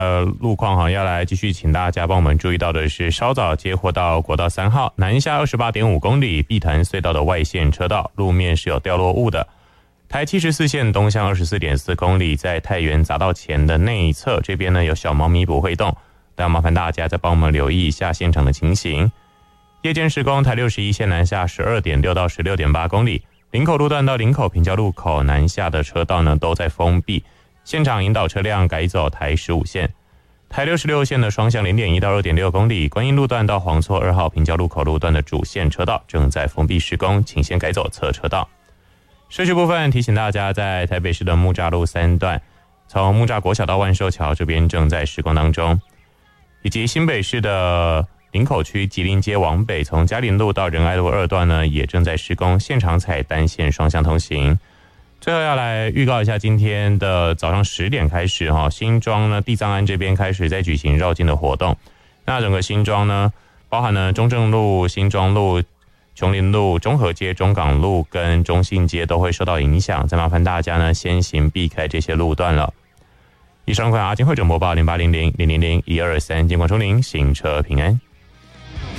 路况要来继续请大家帮我们注意到的是，稍早接获到国道3号南下 28.5 公里碧潭隧道的外线车道路面是有掉落物的。台74线东向 24.4 公里在太原匝道前的内侧这边呢有小猫咪不会动，但麻烦大家再帮我们留意一下现场的情形。夜间施工，台61线南下 12.6 到 16.8 公里，林口路段到林口平交路口南下的车道呢都在封闭，现场引导车辆改走台15线。台66线的双向 0.1 到 2.6 公里，观音路段到黄厝2号平交路口路段的主线车道正在封闭施工，请先改走侧车道。社区部分提醒大家，在台北市的木栅路3段，从木栅国小到万寿桥这边正在施工当中，以及新北市的林口区吉林街往北，从嘉林路到仁爱路2段呢也正在施工，现场采单线双向通行。最后要来预告一下，今天的早上10点开始新庄呢地藏庵这边开始在举行绕境的活动。那整个新庄呢，包含了中正路、新庄路、琼林路、中和街、中港路跟中信街都会受到影响，再麻烦大家呢先行避开这些路段了。以上款阿金会诊播报0800000123，监管收您行车平安。